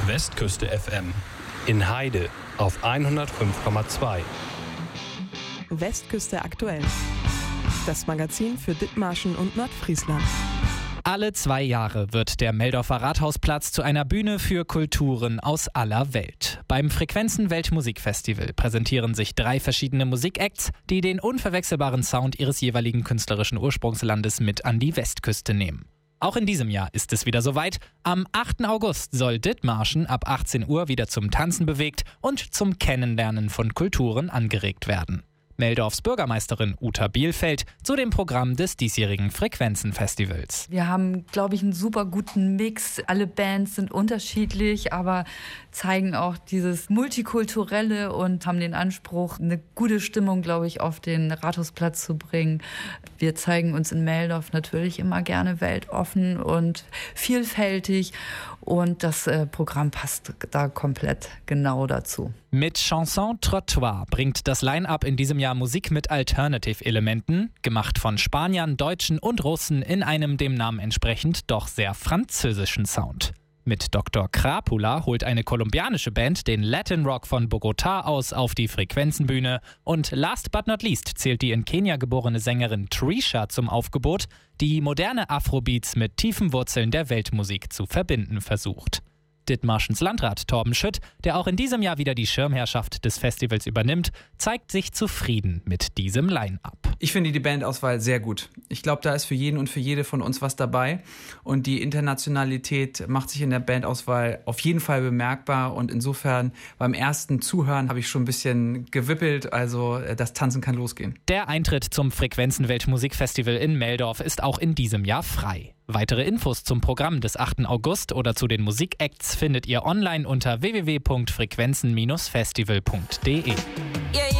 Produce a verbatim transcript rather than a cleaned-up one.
Westküste F M. In Heide auf hundertfünf Komma zwei. Westküste aktuell. Das Magazin für Dithmarschen und Nordfriesland. Alle zwei Jahre wird der Meldorfer Rathausplatz zu einer Bühne für Kulturen aus aller Welt. Beim Frequenzen Weltmusikfestival präsentieren sich drei verschiedene Musikacts, die den unverwechselbaren Sound ihres jeweiligen künstlerischen Ursprungslandes mit an die Westküste nehmen. Auch in diesem Jahr ist es wieder soweit. Am achten August soll Dithmarschen ab achtzehn Uhr wieder zum Tanzen bewegt und zum Kennenlernen von Kulturen angeregt werden. Meldorfs Bürgermeisterin Uta Bielfeld zu dem Programm des diesjährigen Frequenzen-Festivals. Wir haben, glaube ich, einen super guten Mix. Alle Bands sind unterschiedlich, aber zeigen auch dieses Multikulturelle und haben den Anspruch, eine gute Stimmung, glaube ich, auf den Rathausplatz zu bringen. Wir zeigen uns in Meldorf natürlich immer gerne weltoffen und vielfältig und das äh, Programm passt da komplett genau dazu. Mit Chanson Trottoir bringt das Line-Up in diesem Jahr Musik mit Alternative-Elementen, gemacht von Spaniern, Deutschen und Russen in einem dem Namen entsprechend doch sehr französischen Sound. Mit Doktor Krapula holt eine kolumbianische Band den Latin Rock von Bogotá aus auf die Frequenzenbühne und last but not least zählt die in Kenia geborene Sängerin Trisha zum Aufgebot, die moderne Afrobeats mit tiefen Wurzeln der Weltmusik zu verbinden versucht. Dithmarschens Landrat Torben Schütt, der auch in diesem Jahr wieder die Schirmherrschaft des Festivals übernimmt, zeigt sich zufrieden mit diesem Line-Up. Ich finde die Bandauswahl sehr gut. Ich glaube, da ist für jeden und für jede von uns was dabei. Und die Internationalität macht sich in der Bandauswahl auf jeden Fall bemerkbar. Und insofern beim ersten Zuhören habe ich schon ein bisschen gewippelt. Also das Tanzen kann losgehen. Der Eintritt zum Frequenzen-Weltmusikfestival in Meldorf ist auch in diesem Jahr frei. Weitere Infos zum Programm des achten August oder zu den Musikacts findet ihr online unter w w w punkt frequenzen Bindestrich festival punkt d e.